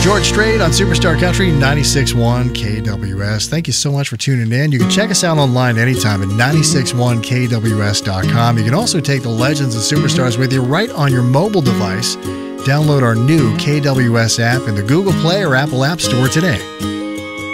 George Strait on Superstar Country 96.1 KWS. Thank you so much for tuning in. You can check us out online anytime at 961kws.com. You can also take the Legends and Superstars with you right on your mobile device. Download our new KWS app in the Google Play or Apple App Store today.